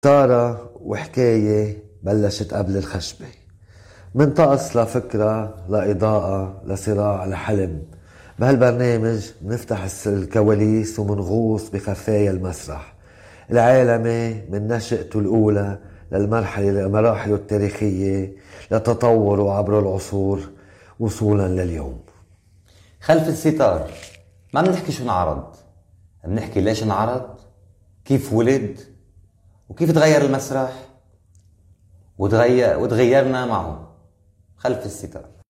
تارة وحكاية بلشت قبل الخشبة، من طقس لفكرة لإضاءة لصراع لحلم. بهالبرنامج منفتح الكواليس ومنغوص بخفايا المسرح العالمي من نشأته الأولى لمراحله التاريخية لتطوره عبر العصور وصولا لليوم. خلف الستار ما بنحكي شو انعرض، بنحكي ليش انعرض، كيف ولد، وكيف تغير المسرح وتغيرنا معه. خلف الستار.